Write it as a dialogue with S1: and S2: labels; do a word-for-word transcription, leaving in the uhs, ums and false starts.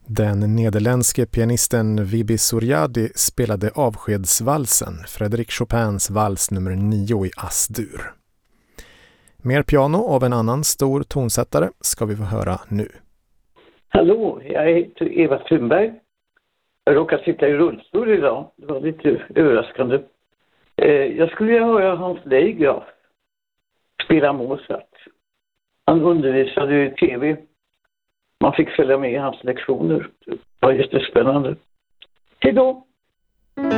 S1: Den nederländske pianisten Vibi Soriadi spelade avskedsvalsen, Frédéric Chopins vals nummer nio i As-dur. Mer piano av en annan stor tonsättare ska vi få höra nu.
S2: Hallå, jag heter Eva Thunberg. Jag råkar sitta i rullstol idag. Det var lite överraskande. Jag skulle vilja höra Hans Leigraf spela Mozart. Han undervisade i tv. Man fick följa med i hans lektioner. Det var jättespännande. Hej då!